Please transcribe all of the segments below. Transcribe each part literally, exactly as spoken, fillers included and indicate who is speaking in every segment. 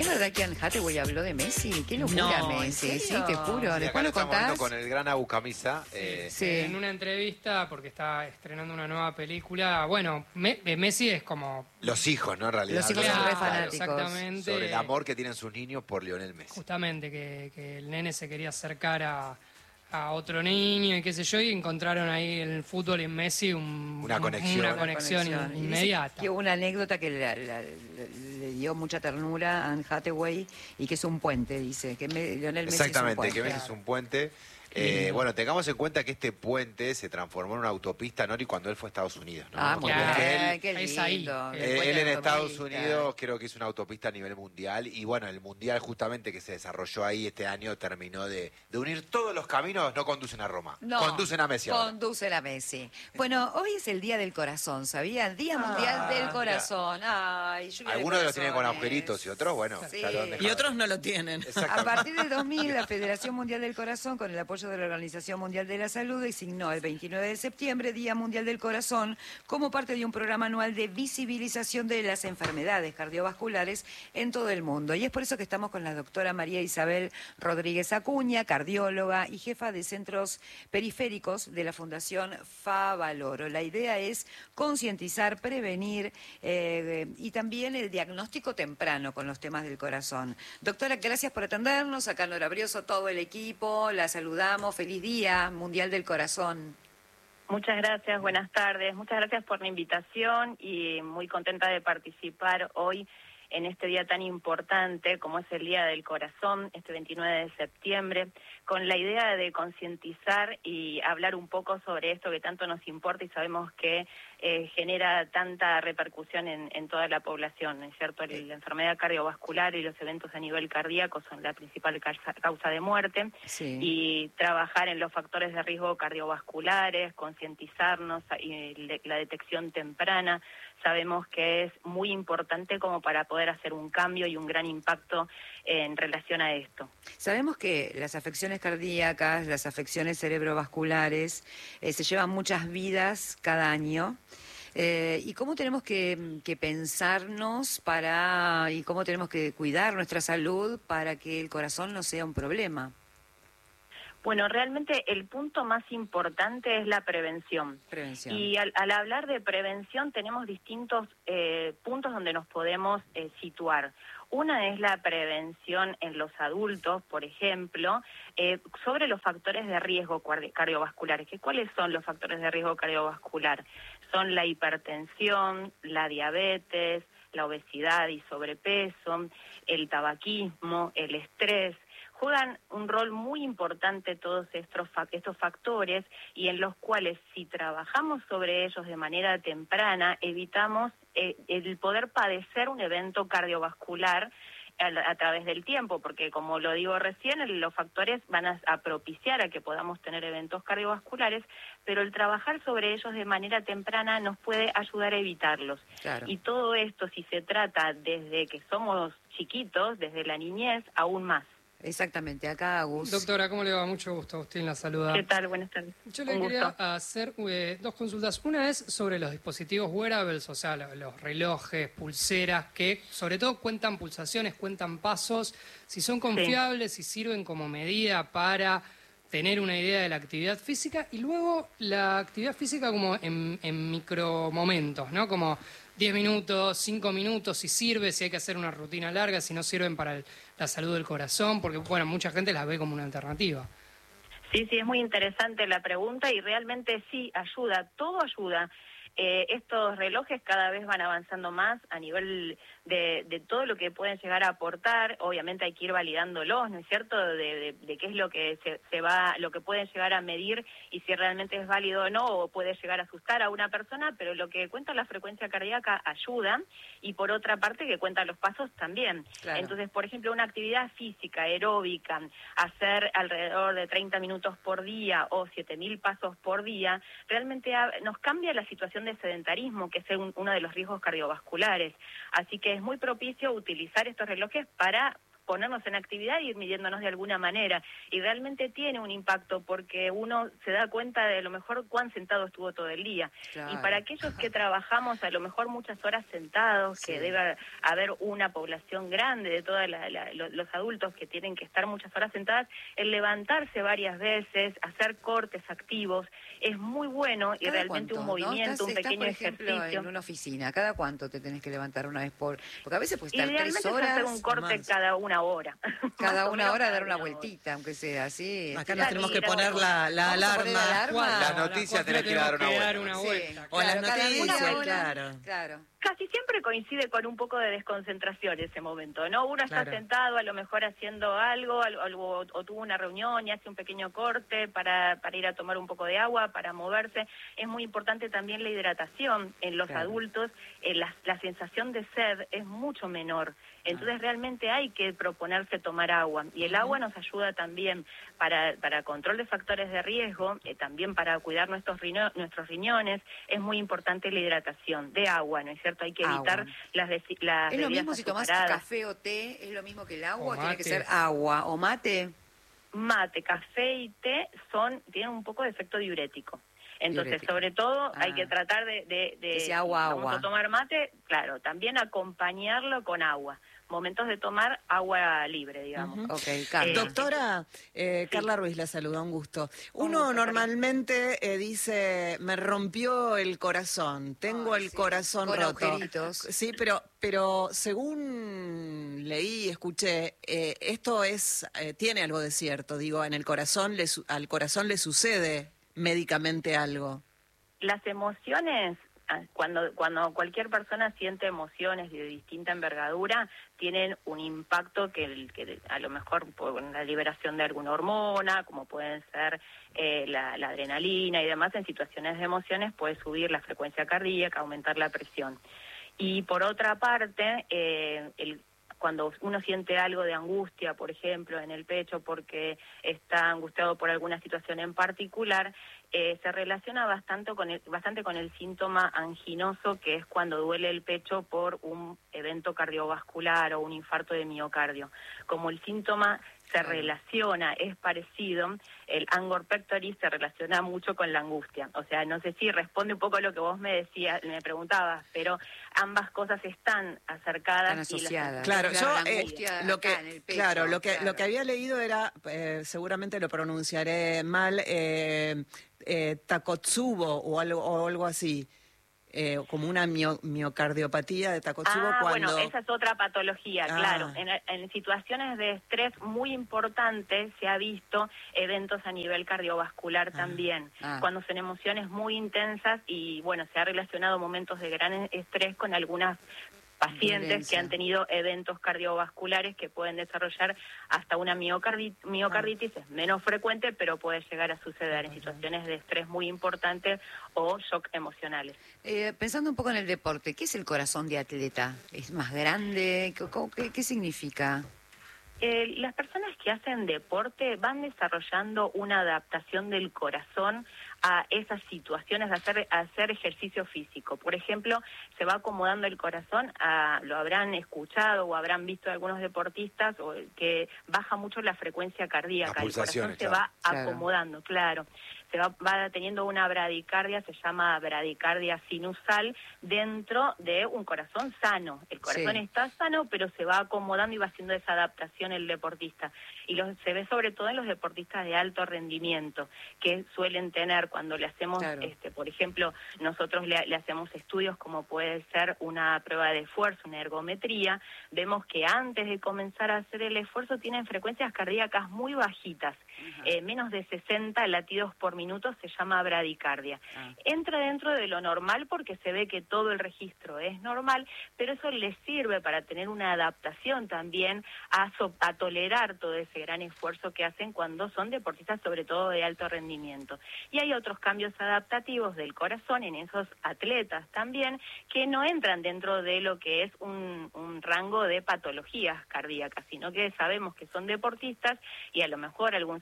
Speaker 1: ¿Es verdad que Anne Hathaway habló de Messi? ¿Qué locura,
Speaker 2: No,
Speaker 1: Messi? Sí,
Speaker 2: ¿en
Speaker 1: te
Speaker 2: serio?
Speaker 1: juro.
Speaker 3: Y acá
Speaker 1: ¿Después
Speaker 3: lo
Speaker 1: lo
Speaker 3: estamos
Speaker 1: contás?
Speaker 3: viendo con el gran Abu Camisa. Eh,
Speaker 1: Sí.
Speaker 4: En una entrevista, porque está estrenando una nueva película, bueno, Me- eh, Messi es como...
Speaker 3: Los hijos, ¿no? En realidad.
Speaker 1: Los hijos son
Speaker 3: Claro,
Speaker 1: re fanáticos.
Speaker 4: Exactamente.
Speaker 3: sobre el amor que tienen sus niños por Lionel Messi.
Speaker 4: Justamente, que, que el nene se quería acercar a, a otro niño y qué sé yo, y encontraron ahí en el fútbol y en Messi un-
Speaker 3: Una
Speaker 4: un-
Speaker 3: conexión.
Speaker 4: una
Speaker 3: Una
Speaker 4: conexión
Speaker 1: conexión. Y dice
Speaker 4: inmediata.
Speaker 1: que hubo una anécdota que la- la- la- le dio mucha ternura a Anne Hathaway y que es un puente, dice. Que me- Lionel Messi
Speaker 3: Exactamente,
Speaker 1: es un puente.
Speaker 3: que Messi es un puente. Eh, bueno, tengamos en cuenta que este puente se transformó en una autopista, Nori, cuando él fue a Estados Unidos, ¿no?
Speaker 1: Ah, muy
Speaker 3: Porque
Speaker 4: bien.
Speaker 3: él,
Speaker 1: Ay, qué
Speaker 4: Es ahí.
Speaker 1: lindo.
Speaker 4: Eh,
Speaker 3: Eh,
Speaker 1: El puente
Speaker 3: él en
Speaker 1: de
Speaker 3: Estados
Speaker 1: autopista.
Speaker 3: Unidos creo que hizo una autopista a nivel mundial y bueno, el mundial justamente que se desarrolló ahí este año terminó de, de unir todos los caminos, no conducen a Roma,
Speaker 1: No,
Speaker 3: conducen a Messi ahora.
Speaker 1: Conducen a Messi. Bueno, hoy es el Día del Corazón, ¿sabían? Día Mundial del Corazón. Ay, lluvia de
Speaker 3: Algunos los tienen con
Speaker 1: corazones.
Speaker 3: agujeritos y otros, bueno,
Speaker 1: Sí.
Speaker 3: ya lo han dejado.
Speaker 2: Y otros no lo tienen.
Speaker 1: A
Speaker 3: Exactamente.
Speaker 1: partir del dos mil, la Federación Mundial del Corazón, con el apoyo de la Organización Mundial de la Salud, designó el veintinueve de septiembre Día Mundial del Corazón como parte de un programa anual de visibilización de las enfermedades cardiovasculares en todo el mundo. Y es por eso que estamos con la doctora María Isabel Rodríguez Acuña, cardióloga y jefa de centros periféricos de la Fundación Favaloro. La idea es concientizar, prevenir eh, y también el diagnóstico temprano con los temas del corazón. Doctora, gracias por atendernos. Acá Nora Brioso, todo el equipo, la saludamos. Feliz Día Mundial del Corazón.
Speaker 5: Muchas gracias, buenas tardes. Muchas gracias por la invitación y muy contenta de participar hoy en este día tan importante como es el Día del Corazón, este veintinueve de septiembre, con la idea de concientizar y hablar un poco sobre esto que tanto nos importa y sabemos que eh, genera tanta repercusión en, en toda la población, ¿no es cierto? La enfermedad cardiovascular y los eventos a nivel cardíaco son la principal causa, causa de muerte.
Speaker 1: Sí.
Speaker 5: Y trabajar en los factores de riesgo cardiovasculares, concientizarnos y la detección temprana, sabemos que es muy importante como para poder hacer un cambio y un gran impacto en relación a esto.
Speaker 1: Sabemos que las afecciones cardíacas, las afecciones cerebrovasculares, eh, se llevan muchas vidas cada año. Eh, ¿Y cómo tenemos que, que pensarnos para y cómo tenemos que cuidar nuestra salud para que el corazón no sea un problema?
Speaker 5: Bueno, realmente el punto más importante es la prevención.
Speaker 1: Prevención.
Speaker 5: Y al, al hablar de prevención tenemos distintos eh, puntos donde nos podemos eh, situar. Una es la prevención en los adultos, por ejemplo, eh, sobre los factores de riesgo cardiovasculares. ¿Que ¿Cuáles son los factores de riesgo cardiovascular? Son la hipertensión, la diabetes, la obesidad y sobrepeso, el tabaquismo, el estrés. Juegan un rol muy importante todos estos, estos factores y en los cuales si trabajamos sobre ellos de manera temprana evitamos eh, el poder padecer un evento cardiovascular a, a través del tiempo, porque como lo digo recién, los factores van a, a propiciar a que podamos tener eventos cardiovasculares, pero el trabajar sobre ellos de manera temprana nos puede ayudar a evitarlos.
Speaker 1: Claro.
Speaker 5: Y todo esto, si se trata desde que somos chiquitos, desde la niñez, aún más.
Speaker 1: Exactamente, acá Agus.
Speaker 4: Doctora, ¿cómo le va? Mucho gusto, Agustín la saluda.
Speaker 5: ¿Qué tal? Buenas tardes.
Speaker 4: Yo le
Speaker 5: Un
Speaker 4: quería
Speaker 5: gusto.
Speaker 4: hacer eh, dos consultas. Una es sobre los dispositivos wearables, o sea, lo- los relojes, pulseras, que sobre todo cuentan pulsaciones, cuentan pasos, si son confiables, si sirven como medida para tener una idea de la actividad física, y luego la actividad física como en, en micromomentos, ¿no? Como diez minutos, cinco minutos, si sirve, si hay que hacer una rutina larga, si no sirven para el- la salud del corazón, porque, bueno, mucha gente las ve como una alternativa.
Speaker 5: Sí, sí, es muy interesante la pregunta y realmente sí, ayuda, todo ayuda. Eh, estos relojes cada vez van avanzando más a nivel de, de todo lo que pueden llegar a aportar. Obviamente hay que ir validándolos, ¿no es cierto?, de, de, de qué es lo que se, se va, lo que pueden llegar a medir y si realmente es válido o no, o puede llegar a asustar a una persona, pero lo que cuenta la frecuencia cardíaca ayuda, y por otra parte que cuenta los pasos también.
Speaker 1: Claro.
Speaker 5: Entonces, por ejemplo, una actividad física, aeróbica, hacer alrededor de treinta minutos por día o siete mil pasos por día, realmente ha, nos cambia la situación de sedentarismo, que es un, uno de los riesgos cardiovasculares. Así que es muy propicio utilizar estos relojes para ponernos en actividad y ir midiéndonos de alguna manera. Y realmente tiene un impacto porque uno se da cuenta de a lo mejor cuán sentado estuvo todo el día.
Speaker 1: Claro.
Speaker 5: Y para aquellos que trabajamos a lo mejor muchas horas sentados,
Speaker 1: Sí.
Speaker 5: que debe haber una población grande de todos los adultos que tienen que estar muchas horas sentadas, el levantarse varias veces, hacer cortes activos, es muy bueno y
Speaker 1: ¿Cada
Speaker 5: realmente
Speaker 1: cuánto,
Speaker 5: un
Speaker 1: no?
Speaker 5: movimiento,
Speaker 1: Estás,
Speaker 5: un
Speaker 1: estás,
Speaker 5: pequeño
Speaker 1: por ejemplo,
Speaker 5: ejercicio.
Speaker 1: en una oficina. ¿Cada cuánto te tenés que levantar una vez por...? Porque a veces puedes estar
Speaker 5: Idealmente
Speaker 1: tres
Speaker 5: es hacer un
Speaker 1: horas,
Speaker 5: corte
Speaker 2: más.
Speaker 5: cada una hora.
Speaker 1: cada
Speaker 5: Más o
Speaker 1: una
Speaker 5: menos
Speaker 1: hora
Speaker 5: cada
Speaker 1: dar una
Speaker 5: hora.
Speaker 1: vueltita, aunque sea así.
Speaker 2: Acá
Speaker 5: Salir
Speaker 2: nos tenemos que
Speaker 5: a
Speaker 2: poner
Speaker 5: la-
Speaker 2: la, la
Speaker 1: Vamos a poner
Speaker 2: alarma.
Speaker 1: alarma.
Speaker 3: Las
Speaker 4: A las
Speaker 3: noticias
Speaker 4: cuatro
Speaker 3: tenés que ir a dar una
Speaker 4: tenemos que
Speaker 3: vuelta.
Speaker 4: dar una
Speaker 1: Sí,
Speaker 4: vuelta.
Speaker 2: O las
Speaker 1: claro, cada
Speaker 2: noticias,
Speaker 1: media hora,
Speaker 2: claro.
Speaker 1: claro.
Speaker 5: Casi siempre coincide con un poco de desconcentración ese momento, ¿no? Uno está
Speaker 2: Claro.
Speaker 5: sentado a lo mejor haciendo algo, algo, algo o tuvo una reunión y hace un pequeño corte para, para ir a tomar un poco de agua, para moverse. Es muy importante también la hidratación en los
Speaker 1: Claro.
Speaker 5: adultos. Eh, la, la sensación de sed es mucho menor. Entonces realmente hay que proponerse tomar agua. Y el agua nos ayuda también para, para control de factores de riesgo, eh, también para cuidar nuestros, riño, nuestros riñones. Es muy importante la hidratación de agua, ¿no es cierto? Hay que evitar
Speaker 1: Agua.
Speaker 5: las, desi- las
Speaker 1: ¿Es lo
Speaker 5: bebidas
Speaker 1: mismo si tomás
Speaker 5: azucaradas.
Speaker 1: café o té? ¿Es lo mismo que el agua?
Speaker 4: O
Speaker 1: ¿Tiene que
Speaker 4: mate.
Speaker 1: ser agua o mate?
Speaker 5: Mate, café y té son tienen un poco de efecto diurético. Entonces,
Speaker 1: Diurético.
Speaker 5: sobre todo,
Speaker 1: Ah.
Speaker 5: hay que tratar de... de, de
Speaker 1: Que sea agua,
Speaker 5: si vamos
Speaker 1: agua.
Speaker 5: a tomar mate, claro, también acompañarlo con agua. Momentos de tomar agua libre, digamos.
Speaker 2: Ujú.
Speaker 1: Ok, Carla.
Speaker 2: Doctora, eh,
Speaker 5: Sí.
Speaker 2: Carla Ruiz la saluda, un gusto.
Speaker 5: Un
Speaker 2: Uno
Speaker 5: gusto,
Speaker 2: normalmente eh, dice, me rompió el corazón, tengo
Speaker 1: Ay,
Speaker 2: el
Speaker 1: sí,
Speaker 2: corazón
Speaker 1: con
Speaker 2: roto.
Speaker 1: agujeritos.
Speaker 2: Sí, pero, pero según leí y escuché, eh, esto es eh, tiene algo de cierto. Digo, en el corazón le su- al corazón le sucede médicamente algo.
Speaker 5: Las emociones, ah, cuando cuando cualquier persona siente emociones de distinta envergadura, tienen un impacto que, el- que a lo mejor por la liberación de alguna hormona, como pueden ser eh, la, la adrenalina y demás, en situaciones de emociones puede subir la frecuencia cardíaca, aumentar la presión. Y por otra parte, eh, el cuando uno siente algo de angustia, por ejemplo, en el pecho porque está angustiado por alguna situación en particular, eh, se relaciona bastante con, el, bastante con el síntoma anginoso, que es cuando duele el pecho por un evento cardiovascular o un infarto de miocardio. Como el síntoma se
Speaker 1: Claro.
Speaker 5: relaciona, es parecido, el angor pectoris se relaciona mucho con la angustia. O sea, no sé si responde un poco a lo que vos me decías, me preguntabas, pero ambas cosas están acercadas.
Speaker 1: Están asociadas.
Speaker 5: Y las
Speaker 2: Claro,
Speaker 1: Claro,
Speaker 2: yo
Speaker 1: la
Speaker 2: eh,
Speaker 1: angustia
Speaker 2: lo
Speaker 1: acá
Speaker 2: que
Speaker 1: en el pecho,
Speaker 2: claro, lo que
Speaker 1: claro.
Speaker 2: lo que había leído era eh, seguramente lo pronunciaré mal, eh, eh, Takotsubo o algo o algo así. Eh, como una mio- miocardiopatía de Takotsubo
Speaker 5: Ah,
Speaker 2: cuando
Speaker 5: bueno, esa es otra patología,
Speaker 2: Ah.
Speaker 5: claro. En, en situaciones de estrés muy importantes se ha visto eventos a nivel cardiovascular también,
Speaker 1: Ah.
Speaker 5: cuando son emociones muy intensas y, bueno, se ha relacionado momentos de gran estrés con algunas pacientes
Speaker 1: Violencia.
Speaker 5: que han tenido eventos cardiovasculares que pueden desarrollar hasta una miocardi- miocarditis, es menos frecuente, pero puede llegar a suceder en situaciones de estrés muy importantes o shock emocionales.
Speaker 1: Eh, pensando un poco en el deporte, ¿qué es el corazón de atleta? ¿Es más grande? ¿Qué, qué- qué significa?
Speaker 5: Eh, las personas que hacen deporte van desarrollando una adaptación del corazón a esas situaciones de hacer, a hacer ejercicio físico. Por ejemplo, se va acomodando el corazón, a, lo habrán escuchado o habrán visto algunos deportistas o, que baja mucho la frecuencia cardíaca.
Speaker 3: Las
Speaker 5: El corazón
Speaker 3: pulsaciones,
Speaker 5: se
Speaker 3: claro.
Speaker 5: va
Speaker 1: Claro.
Speaker 5: acomodando, claro. Se va, va teniendo una bradicardia, se llama bradicardia sinusal, dentro de un corazón sano. El corazón
Speaker 1: Sí.
Speaker 5: está sano, pero se va acomodando y va haciendo esa adaptación el deportista. Y lo, se ve sobre todo en los deportistas de alto rendimiento, que suelen tener, cuando le hacemos,
Speaker 1: Claro.
Speaker 5: este, por ejemplo, nosotros le, le hacemos estudios como puede ser una prueba de esfuerzo, una ergometría, vemos que antes de comenzar a hacer el esfuerzo tienen frecuencias cardíacas muy bajitas, eh, menos de sesenta latidos por minuto, se llama bradicardia.
Speaker 1: Ah.
Speaker 5: Entra dentro de lo normal porque se ve que todo el registro es normal, pero eso les sirve para tener una adaptación también a, so- a tolerar todo ese gran esfuerzo que hacen cuando son deportistas, sobre todo de alto rendimiento. Y hay otros cambios adaptativos del corazón en esos atletas también que no entran dentro de lo que es un, un rango de patologías cardíacas, sino que sabemos que son deportistas y a lo mejor algún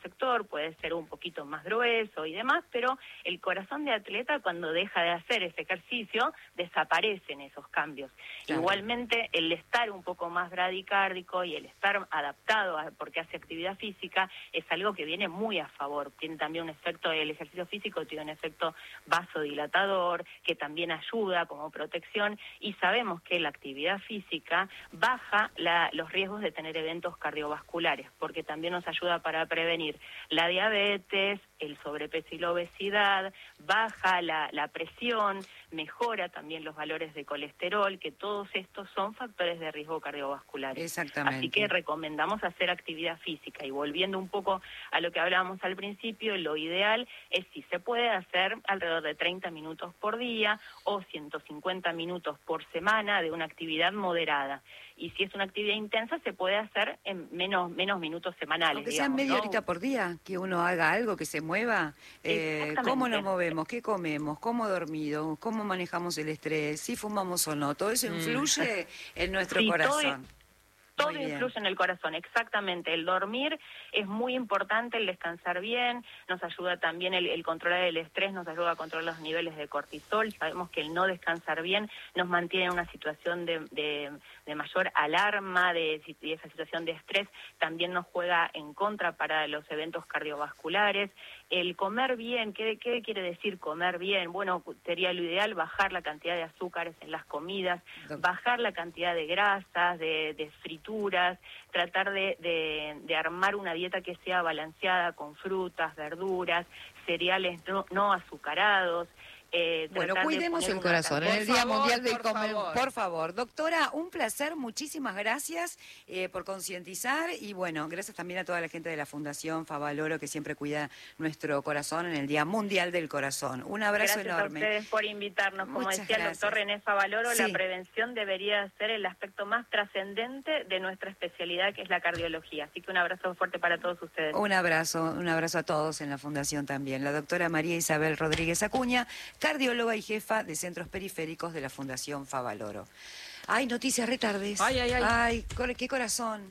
Speaker 5: sector puede ser un poquito más grueso y demás, pero el corazón de atleta cuando deja de hacer ese ejercicio desaparecen esos cambios. Claro. Igualmente el estar un poco más bradicárdico y el estar adaptado a, porque hace actividad física es algo que viene muy a favor. Tiene también un efecto, el ejercicio físico tiene un efecto vasodilatador que también ayuda como protección, y sabemos que la actividad física baja la, los riesgos de tener eventos cardiovasculares, porque también nos ayuda para prevenir la diabetes, el sobrepeso y la obesidad, baja la, la presión, mejora también los valores de colesterol, que todos estos son factores de riesgo cardiovascular.
Speaker 1: Exactamente.
Speaker 5: Así que recomendamos hacer actividad física. Y volviendo un poco a lo que hablábamos al principio, lo ideal es, si se puede, hacer alrededor de treinta minutos por día o ciento cincuenta minutos por semana de una actividad moderada. Y si es una actividad intensa, se puede hacer en menos menos minutos semanales.
Speaker 1: Aunque
Speaker 5: digamos,
Speaker 1: sea media
Speaker 5: ¿no?
Speaker 1: horita por día, que uno haga algo, que se mueva. Eh, ¿Cómo nos movemos? ¿Qué comemos? ¿Cómo dormido? ¿Cómo manejamos el estrés? ¿Si fumamos o no? Todo eso influye mm. en nuestro
Speaker 5: sí,
Speaker 1: corazón.
Speaker 5: Todo Todo influye en el corazón, exactamente. El dormir es muy importante, el descansar bien, nos ayuda también el, el controlar el estrés, nos ayuda a controlar los niveles de cortisol. Sabemos que el no descansar bien nos mantiene en una situación de, de, de mayor alarma, de, de esa situación de estrés también nos juega en contra para los eventos cardiovasculares. El comer bien, ¿qué, qué quiere decir comer bien? Bueno, sería lo ideal bajar la cantidad de azúcares en las comidas, bajar la cantidad de grasas, de, de frituras, tratar de, de, de armar una dieta que sea balanceada con frutas, verduras, cereales no, no azucarados. Eh,
Speaker 1: bueno, cuidemos el corazón en el Día Mundial del Comer. Por favor, doctora, un placer, muchísimas gracias eh, por concientizar y bueno, gracias también a toda la gente de la Fundación Favaloro que siempre cuida nuestro corazón en el Día Mundial del Corazón. Un abrazo
Speaker 5: gracias
Speaker 1: enorme.
Speaker 5: Gracias a ustedes por invitarnos. Como
Speaker 1: Muchas
Speaker 5: decía
Speaker 1: gracias.
Speaker 5: el doctor René Favaloro,
Speaker 1: sí.
Speaker 5: la prevención debería ser el aspecto más trascendente de nuestra especialidad, que es la cardiología. Así que un abrazo fuerte para todos ustedes.
Speaker 1: Un abrazo, un abrazo a todos en la Fundación también. La doctora María Isabel Rodríguez Acuña, cardióloga y jefa de centros periféricos de la Fundación Favaloro. Ay, noticias retardes.
Speaker 2: Ay, ay, ay.
Speaker 1: Ay, qué corazón.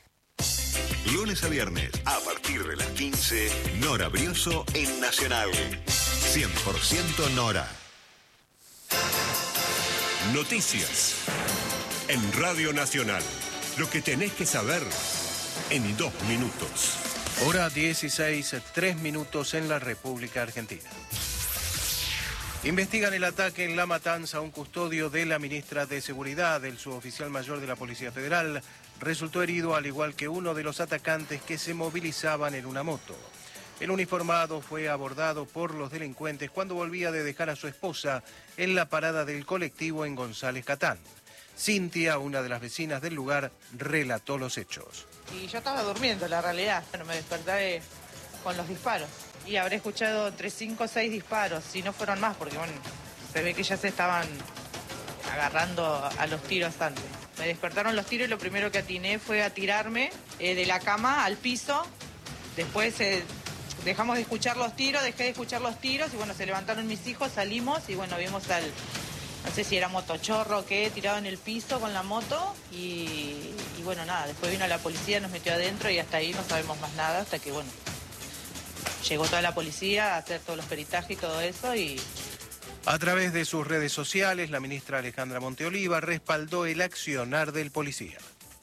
Speaker 6: Lunes a viernes, a partir de las quince, Nora Brioso en Nacional. cien por ciento Nora.
Speaker 7: Noticias. En Radio Nacional. Lo que tenés que saber en dos minutos.
Speaker 8: Hora dieciséis, tres minutos en la República Argentina. Investigan el ataque en La Matanza a un custodio de la ministra de Seguridad. El suboficial mayor de la Policía Federal resultó herido, al igual que uno de los atacantes que se movilizaban en una moto. El uniformado fue abordado por los delincuentes cuando volvía de dejar a su esposa en la parada del colectivo en González Catán. Cintia, una de las vecinas del lugar, relató los hechos.
Speaker 9: Y yo estaba durmiendo, la realidad. Bueno, me desperté con los disparos. Y habré escuchado entre cinco o seis disparos, si no fueron más, porque bueno, se ve que ya se estaban agarrando a los tiros antes. Me despertaron los tiros y lo primero que atiné fue a tirarme eh, de la cama al piso. Después eh, dejamos de escuchar los tiros, dejé de escuchar los tiros y bueno, se levantaron mis hijos, salimos y bueno, vimos al, no sé si era motochorro o qué, tirado en el piso con la moto y, y bueno, nada, después vino la policía, nos metió adentro y hasta ahí no sabemos más nada, hasta que bueno, llegó toda la policía a hacer todos los peritajes y todo eso y...
Speaker 8: A través de sus redes sociales, la ministra Alejandra Monteoliva respaldó el accionar del policía.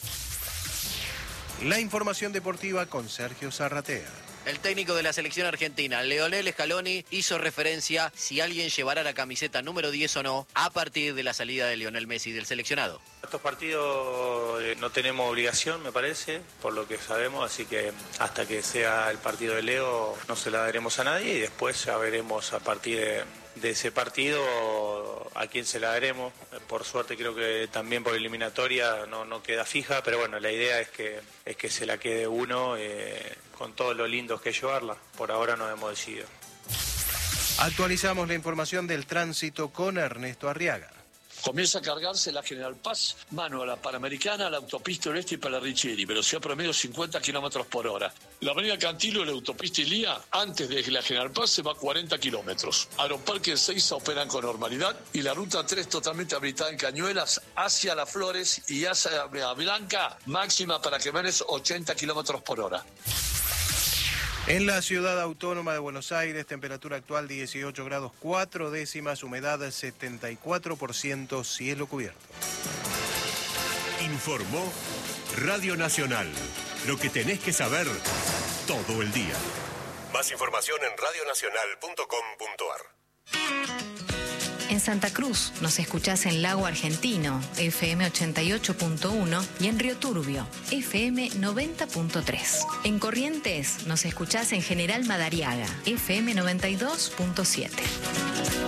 Speaker 8: La información deportiva con Sergio Zarratea.
Speaker 10: El técnico de la selección argentina, Leonel Scaloni, hizo referencia si alguien llevará la camiseta número diez o no a partir de la salida de Lionel Messi del seleccionado.
Speaker 11: Estos partidos eh, no tenemos obligación, me parece, por lo que sabemos, así que hasta que sea el partido de Leo no se la daremos a nadie y después ya veremos a partir de, de ese partido a quién se la daremos. Por suerte creo que también por eliminatoria no, no queda fija, pero bueno, la idea es que, es que se la quede uno eh, con todo lo lindo que es llevarla. Por ahora no hemos decidido.
Speaker 8: Actualizamos la información del tránsito con Ernesto Arriaga.
Speaker 12: Comienza a cargarse la General Paz, mano a la Panamericana, la autopista Oeste y para Richeri, velocidad promedio cincuenta kilómetros por hora. La avenida Cantilo y la autopista Ilía, antes de la General Paz, se va a cuarenta kilómetros. Aeroparque Ezeiza operan con normalidad y la ruta tres totalmente habilitada en Cañuelas hacia Las Flores y hacia Blanca, máxima para Quemenes ochenta kilómetros por hora.
Speaker 8: En la ciudad autónoma de Buenos Aires, temperatura actual dieciocho grados cuatro décimas, humedad setenta y cuatro por ciento, cielo cubierto.
Speaker 7: Informó Radio Nacional. Lo que tenés que saber todo el día. Más información en radio nacional punto com punto ar.
Speaker 13: En Santa Cruz nos escuchás en Lago Argentino, F M ochenta y ocho punto uno, y en Río Turbio, F M noventa punto tres. En Corrientes nos escuchás en General Madariaga, F M noventa y dos punto siete.